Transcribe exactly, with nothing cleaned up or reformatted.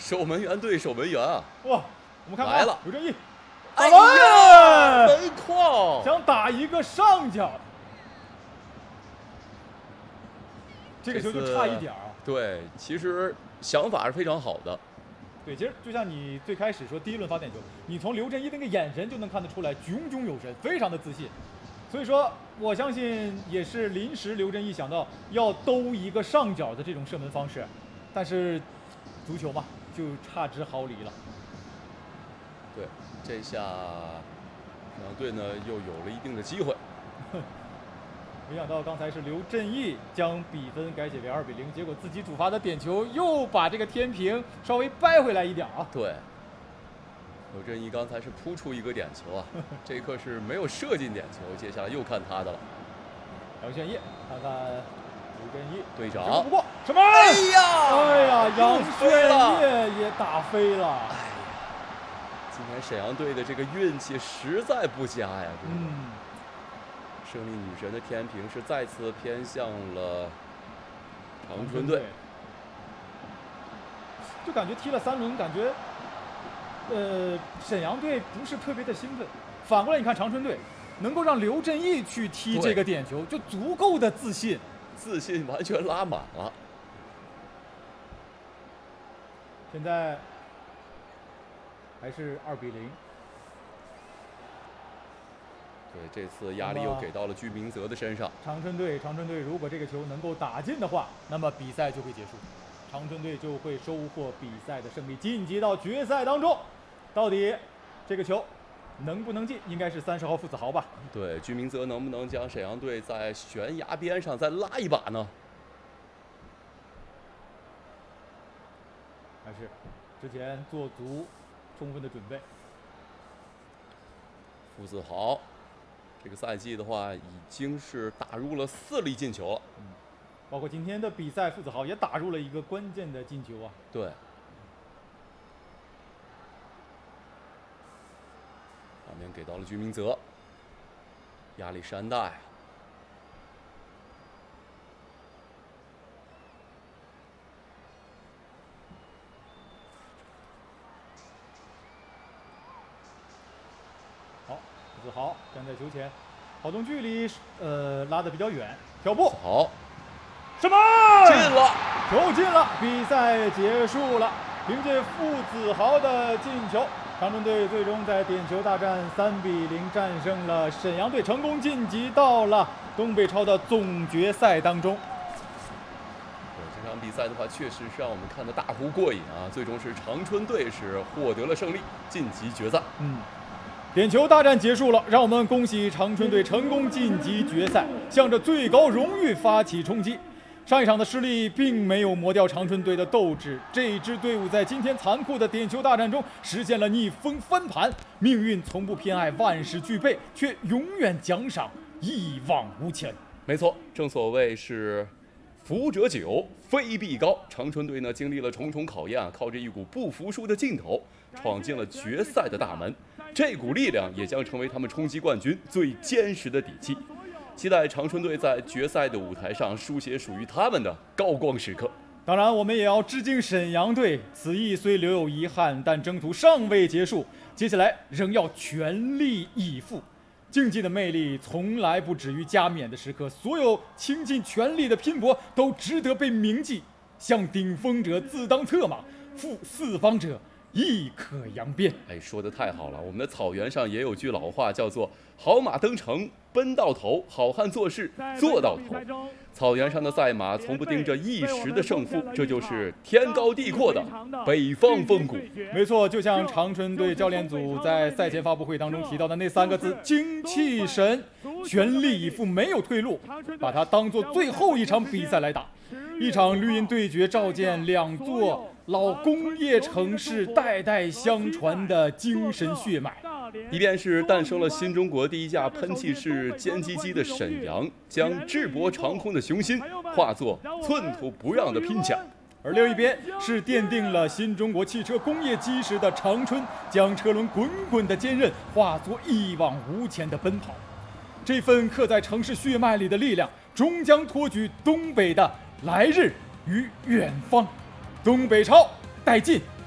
守门员对守门员啊！ 哇，我们看看来了， 刘振义， 哎呀，门框想打一个上角，这个球就差一点啊。 对，其实想法是非常好的。 对，其实就像你最开始说第一轮发点球，你从刘振义那个眼神就能看得出来，炯炯有神，非常的自信。所以说，我相信也是临时刘振义想到要兜一个上角的这种射门方式，但是足球嘛，就差之毫厘了。 对，这下沈阳队呢又有了一定的机会。 没想到刚才是刘振义将比分改写为二比零，结果自己主罚的点球又把这个天平稍微掰回来一点啊。 对，刘振义刚才是扑出一个点球啊，这一刻是没有射进点球，接下来又看他的了。 杨炫烨，看看刘振义队长， 不过什么？ 哎呀， 哎呀，杨炫烨也打飞了。 哎呀，今天沈阳队的这个运气实在不佳呀。 嗯。 胜利女神的天平是再次偏向了长春队， 就感觉踢了三轮，感觉呃沈阳队不是特别的兴奋。反过来你看长春队能够让刘振义去踢这个点球，就足够的自信， 自信完全拉满了。 现在还是二比零。 对，这次压力又给到了居明泽的身上。 长春队，长春队如果这个球能够打进的话，那么比赛就会结束，长春队就会收获比赛的胜利，晋级到决赛当中。到底这个球能不能进？应该是三十号傅子豪吧？ 对，居明泽能不能将沈阳队在悬崖边上再拉一把呢？ 还是之前做足充分的准备？ 傅子豪。这个赛季的话，已经是打入了四粒进球了。 嗯，包括今天的比赛，傅子豪也打入了一个关键的进球啊。 对。画面给到了居明泽，压力山大呀。 傅子豪站在球前，跑动距离呃拉得比较远，挑步好， 什么进了， 球进了，比赛结束了。凭借傅子豪的进球，长春队最终在点球大战三比零战胜了沈阳队，成功晋级到了东北超的总决赛当中。 对，这场比赛的话，确实是让我们看得大呼过瘾啊！最终是长春队是获得了胜利，晋级决赛。 嗯。点球大战结束了，让我们恭喜长春队成功晋级决赛，向着最高荣誉发起冲击。上一场的失利并没有磨掉长春队的斗志，这支队伍在今天残酷的点球大战中实现了逆风翻盘。命运从不偏爱万事俱备，却永远奖赏一往无前。 没错，正所谓是福者久，非必高。长春队呢经历了重重考验啊，靠着一股不服输的劲头，闯进了决赛的大门。这股力量也将成为他们冲击冠军最坚实的底气。期待长春队在决赛的舞台上书写属于他们的高光时刻。 当然，我们也要致敬沈阳队，此役虽留有遗憾，但征途尚未结束，接下来仍要全力以赴。竞技的魅力从来不止于加冕的时刻，所有倾尽全力的拼搏都值得被铭记。向顶峰者自当策马，赴四方者亦可扬鞭。 哎，说得太好了！我们的草原上也有句老话，叫做“好马登城，奔到头；好汉做事，做到头”。草原上的赛马从不盯着一时的胜负，这就是天高地阔的北方风骨。 没错，就像长春队教练组在赛前发布会当中提到的那三个字：精气神，全力以赴，没有退路，把它当作最后一场比赛来打。一场绿茵对决，召见两座老工业城市代代相传的精神血脉。 一边是诞生了新中国第一架喷气式歼击机的沈阳，将智博长空的雄心化作寸土不让的拼抢； 而另一边是奠定了新中国汽车工业基石的长春，将车轮滚滚的坚韧化作一往无前的奔跑。这份刻在城市血脉里的力量，终将托举东北的来日与远方。东北超带劲！